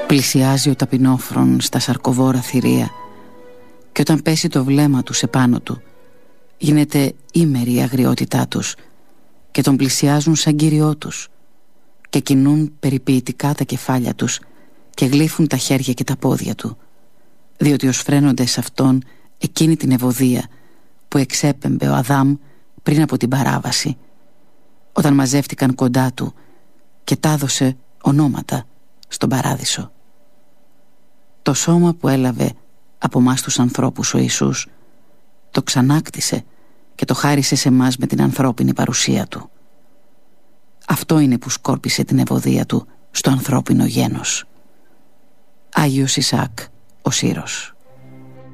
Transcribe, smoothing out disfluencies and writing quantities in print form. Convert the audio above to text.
Πλησιάζει ο ταπεινόφρον στα σαρκοβόρα θηρία και όταν πέσει το βλέμμα του επάνω του γίνεται ήμερη η αγριότητά τους και τον πλησιάζουν σαν κύριό τους και κινούν περιποιητικά τα κεφάλια τους και γλύφουν τα χέρια και τα πόδια του, διότι ως φρένονται σε αυτόν εκείνη την ευωδία που εξέπεμπε ο Αδάμ πριν από την παράβαση, όταν μαζεύτηκαν κοντά του και τα έδωσε ονόματα στον παράδεισο. Το σώμα που έλαβε από μας τους ανθρώπους ο Ιησούς το ξανάκτησε και το χάρισε σε μας με την ανθρώπινη παρουσία του. Αυτό είναι που σκόρπισε την ευωδία του στο ανθρώπινο γένος. Άγιος Ισαάκ ο Σύρος.